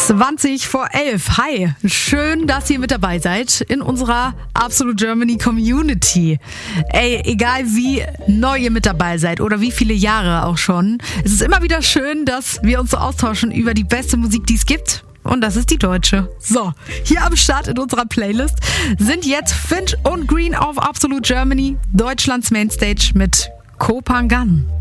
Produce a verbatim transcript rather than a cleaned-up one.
zwanzig vor elf. Hi, schön, dass ihr mit dabei seid in unserer Absolute Germany Community. Ey, egal wie neu ihr mit dabei seid oder wie viele Jahre auch schon, es ist immer wieder schön, dass wir uns so austauschen über die beste Musik, die es gibt. Und das ist die deutsche. So, hier am Start in unserer Playlist sind jetzt Finch und Green auf Absolute Germany, Deutschlands Mainstage mit Koh Phangan.